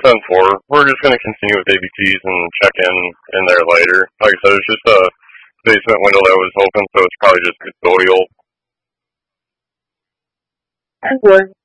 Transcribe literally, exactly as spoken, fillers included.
ten four. We're just going to continue with A B Ts and check in in there later. Like I said, it's just a basement window that was open, so it's probably just custodial. I would.